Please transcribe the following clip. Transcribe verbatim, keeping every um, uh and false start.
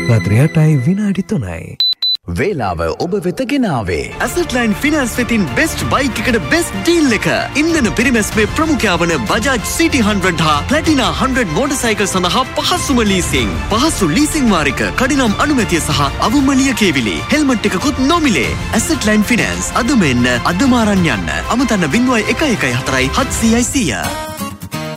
රාත්‍රී අටයි විනාඩි තුනයි. වේලාව ඔබ වෙත ගෙනාවේ ඇසට්ලයින් ෆිනන්ස් වෙතින් බෙස්ට් බයික් එකට බෙස්ට් ඩීල් එක. ඉන්ධන පිරිමැස්මේ ප්‍රමුඛයා වන බජාජ් සිටි හන්ඩ්‍රඩ් හා ප්ලැටිනා හන්ඩ්‍රඩ් මෝටර්සයිකල් සඳහා පහසුම ලීසිං. පහසු ලීසිං වාරික කඩිනම් අනුමැතිය සහ අවම ලියකියවිලි. හෙල්මට් එකකුත් නොමිලේ. ඇසට්ලයින් ෆිනන්ස් අදම එන්න අදම අරන් යන්න. අමතන්න බිංදුවයි එකයි එකයි හතරයි හත්සියයි සීය.